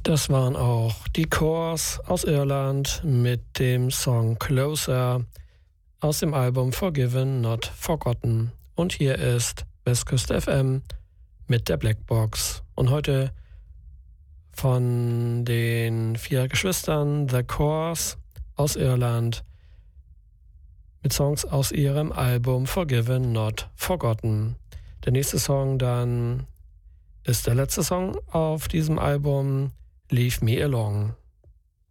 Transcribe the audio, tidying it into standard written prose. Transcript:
Das waren auch die Corrs aus Irland mit dem Song Closer aus dem Album Forgiven Not Forgotten. Und hier ist Westküste FM mit der Blackbox. Und heute von den 4 Geschwistern The Corrs aus Irland mit Songs aus ihrem Album Forgiven Not Forgotten. Der nächste Song dann ist der letzte Song auf diesem Album, Leave Me Alone.